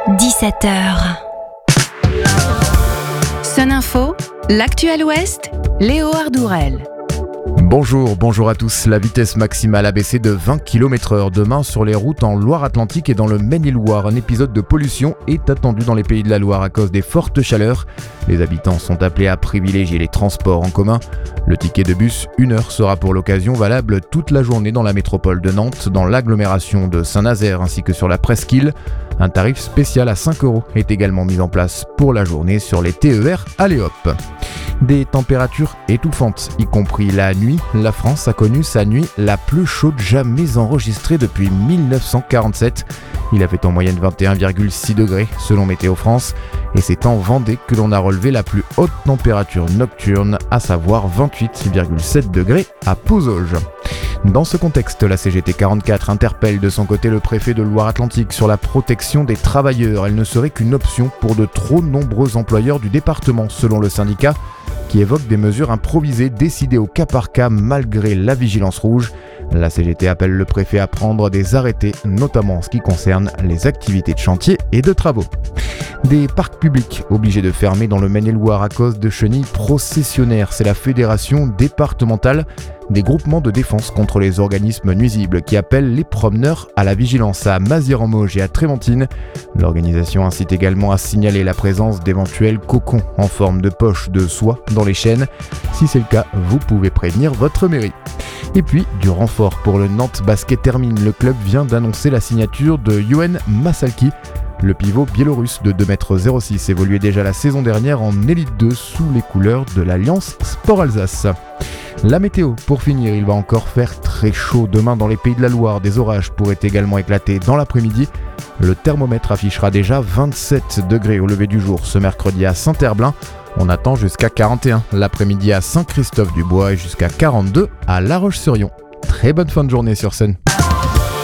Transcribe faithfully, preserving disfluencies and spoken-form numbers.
dix-sept heures. Sun Info, l'actuel Ouest, Léo Ardourel. Bonjour, bonjour à tous. La vitesse maximale a baissé de vingt kilomètres heure demain sur les routes en Loire-Atlantique et dans le Maine-et-Loire. Un épisode de pollution est attendu dans les Pays de la Loire à cause des fortes chaleurs. Les habitants sont appelés à privilégier les transports en commun. Le ticket de bus une heure sera pour l'occasion valable toute la journée dans la métropole de Nantes, dans l'agglomération de Saint-Nazaire ainsi que sur la presqu'île. Un tarif spécial à cinq euros est également mis en place pour la journée sur les T E R Allez Hop. Des températures étouffantes, y compris la nuit. La France a connu sa nuit la plus chaude jamais enregistrée depuis mille neuf cent quarante-sept. Il a fait en moyenne vingt et un virgule six degrés selon Météo France. Et c'est en Vendée que l'on a relevé la plus haute température nocturne, à savoir vingt-huit virgule sept degrés à Pouzauges. Dans ce contexte, la C G T quarante-quatre interpelle de son côté le préfet de Loire-Atlantique sur la protection des travailleurs. Elle ne serait qu'une option pour de trop nombreux employeurs du département, selon le syndicat, qui évoque des mesures improvisées décidées au cas par cas malgré la vigilance rouge. La C G T appelle le préfet à prendre des arrêtés, notamment en ce qui concerne les activités de chantier et de travaux. Des parcs publics obligés de fermer dans le Maine-et-Loire à cause de chenilles processionnaires. C'est la fédération départementale des groupements de défense contre les organismes nuisibles qui appelle les promeneurs à la vigilance à Mazières-en-Mauges et à Trémentine. L'organisation incite également à signaler la présence d'éventuels cocons en forme de poche de soie dans les chênes. Si c'est le cas, vous pouvez prévenir votre mairie. Et puis, du renfort pour le Nantes Basket Termine. Le club vient d'annoncer la signature de Yoann Masalki. Le pivot biélorusse de deux mètres zéro six évoluait déjà la saison dernière en Élite deux sous les couleurs de l'Alliance Sport Alsace. La météo, pour finir, il va encore faire très chaud demain dans les Pays de la Loire. Des orages pourraient également éclater dans l'après-midi. Le thermomètre affichera déjà vingt-sept degrés au lever du jour ce mercredi à Saint-Herblain. On attend jusqu'à quarante et un l'après-midi à Saint-Christophe-du-Bois et jusqu'à quarante-deux à La Roche-sur-Yon. Très bonne fin de journée sur Sun.